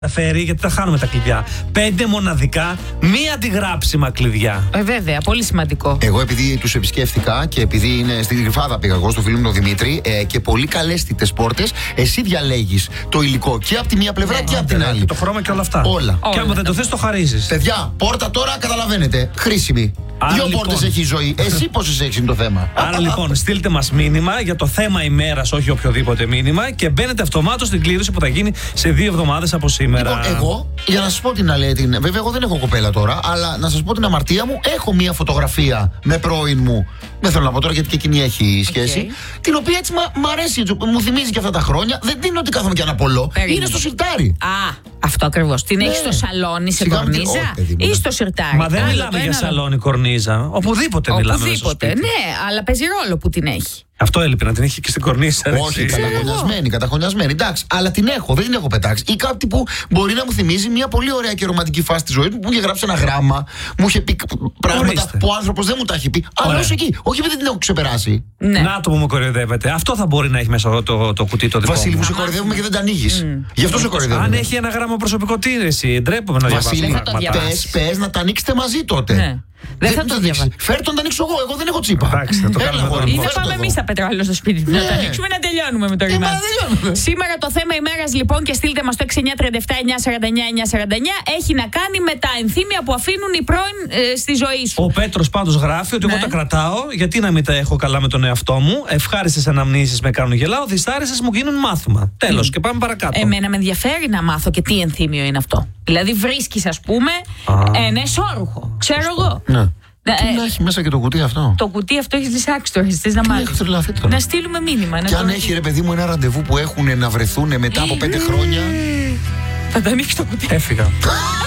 φέρει, γιατί τα χάνουμε τα κλειδιά. 5 μοναδικά, μη αντιγράψιμα κλειδιά. Βέβαια, πολύ σημαντικό. Εγώ επειδή τους επισκέφθηκα και επειδή είναι στην Γρυφάδα πήγα εγώ στο φίλο μου τον Δημήτρη και πολύ καλέσθητες πόρτες, εσύ διαλέγεις το υλικό και από τη μία πλευρά και από την άλλη. Το χρώμα και όλα αυτά. Όλα. Και άμα δεν το θες, το χαρίζεις. Παιδιά, πόρτα τώρα καταλαβαίνετε. Χρήσιμη. Άρα, 2 λοιπόν, πόρτες έχει η ζωή. Εσύ πόσες έχεις είναι το θέμα. Άρα λοιπόν, στείλτε μας μήνυμα για το θέμα ημέρας, όχι οποιοδήποτε μήνυμα, και μπαίνετε αυτομάτως στην κλήρωση που θα γίνει σε 2 εβδομάδες από σήμερα. Λοιπόν, εγώ, για να σας πω την αλήθεια, βέβαια εγώ δεν έχω κοπέλα τώρα, αλλά να σας πω την αμαρτία μου, έχω μία φωτογραφία με πρώην μου. Δεν θέλω να πω τώρα γιατί και εκείνη έχει σχέση. Την οποία έτσι μ' αρέσει, μου θυμίζει και αυτά τα χρόνια. Δεν είναι ότι κάθομαι και αναπολώ. Είναι στο σιρτάρι. Α, αυτό ακριβώς. Την έχει στο σαλόνι, σε κορνίζα ή στο σιρτάρι. Μα δεν μιλάμε για σαλόνι, κορνίζα. Οπουδήποτε μιλάμε. Οπουδήποτε, ναι, αλλά παίζει ρόλο που την έχει. Αυτό έλειπε, να την έχει και στην κορνίζα. Όχι, καταχωνιασμένη. Εντάξει, αλλά την έχω, δεν την έχω πετάξει. Ή κάτι που μπορεί να μου θυμίζει μια πολύ ωραία και ρομαντική φάση τη ζωή μου που μου είχε γράψει ένα γράμμα, μου είχε πει πράγματα που ο άνθρωπος δεν μου τα έχει πει. Αλλά όσο εκεί, όχι επειδή την έχω ξεπεράσει. Ναι. Να το που μου κοροϊδεύετε. Αυτό θα μπορεί να έχει μέσα το κουτί το δικό μου. Βασίλη μου, σε κοροϊδεύουμε και δεν τα ανοίγεις. Γι' αυτό σε κοροϊδεύουμε. Αν έχει ένα γράμμα προσωπικό, τι είναι εσύ, ντρέπομαι να διαβάσω. Βασίλη, πες να τα ανοίξετε μαζί τότε. Ναι. Δεν θα το διαβάσω. Φέρ' τον να ανοίξω εγώ δεν έχω τσίπα. Εντάξει, θα το κάνουμε τώρα. Ή θα πάμε εμείς τα πετράλαιο στο σπίτι. Να το ανοίξουμε να τελειώνουμε με το ρημάδι. Σήμερα το θέμα ημέρας λοιπόν, και στείλτε μας το 6937-949-949, έχει να κάνει με τα ενθύμια που αφήνουν οι πρώην στη ζωή σου. Ο Πέτρος πάντως γράφει ότι εγώ τα κρατάω, γιατί να μην τα έχω καλά με τον εαυτό μου. Ευχάριστες αναμνήσεις με κάνουν γελάω, δυσάρεστες μου γίνουν μάθημα. Τέλος, και πάμε παρακάτω. Εμένα με ενδιαφέρει να μάθω και τι ενθύμιο είναι αυτό. Δηλαδή βρίσκεις, ας πούμε, ένα εσώρουχο. Ξέρω εγώ. Ναι. Τι να έχει μέσα και το κουτί αυτό. Το κουτί αυτό έχει δυσάξει τώρα. Θες να μάθεις. Να στείλουμε μήνυμα. Και αν έχει, ρε παιδί μου, ένα ραντεβού που έχουν να βρεθούν μετά από 5 χρόνια. Θα τα ανοίξει το κουτί. Έφυγα.